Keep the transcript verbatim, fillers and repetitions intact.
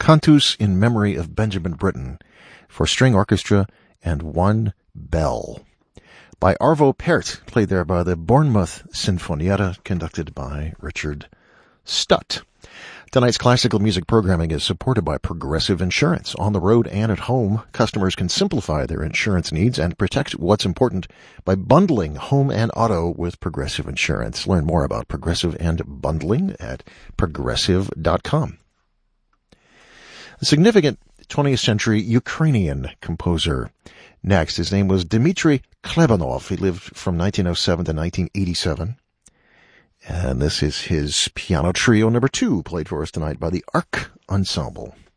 Cantus in Memory of Benjamin Britten for string orchestra and one bell by Arvo Pärt, played there by the Bournemouth Sinfonietta, conducted by Richard Stutt. Tonight's classical music programming is supported by Progressive Insurance. On the road and at home, customers can simplify their insurance needs and protect what's important by bundling home and auto with Progressive Insurance. Learn more about Progressive and bundling at progressive dot com. A significant twentieth century Ukrainian composer. Next, his name was Dmitry Klebanov. He lived from nineteen oh seven to nineteen eighty-seven. And this is his piano trio number two, played for us tonight by the Ark Ensemble.